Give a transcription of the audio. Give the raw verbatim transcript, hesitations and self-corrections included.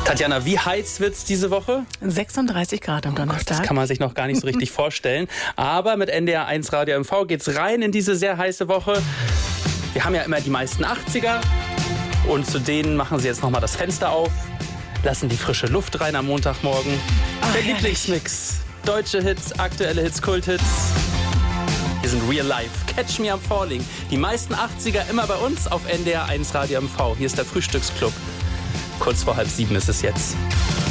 Tatjana, wie heiß wird's diese Woche? sechsunddreißig Grad am Donnerstag. Oh Gott, das kann man sich noch gar nicht so richtig vorstellen. Aber mit N D R eins Radio M V geht's rein in diese sehr heiße Woche. Wir haben ja immer die meisten achtziger und zu denen machen sie jetzt nochmal das Fenster auf, lassen die frische Luft rein am Montagmorgen. Oh, Der herrlich. Lieblingsmix. Deutsche Hits, aktuelle Hits, Kulthits. Wir sind Real Life. Catch Me I'm Falling. Die meisten achtziger immer bei uns auf N D R eins Radio M V. Hier ist der Frühstücksclub. Kurz vor halb sieben ist es jetzt.